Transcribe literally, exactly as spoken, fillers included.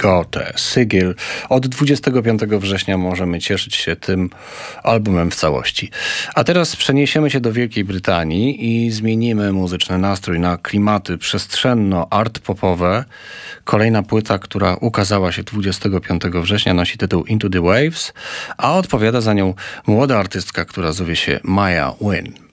Goethe, Sigil. Od dwudziestego piątego września możemy cieszyć się tym albumem w całości. A teraz przeniesiemy się do Wielkiej Brytanii i zmienimy muzyczny nastrój na klimaty przestrzenno-art-popowe. Kolejna płyta, która ukazała się dwudziestego piątego września, nosi tytuł Into the Waves, a odpowiada za nią młoda artystka, która zowie się Maya Wynn.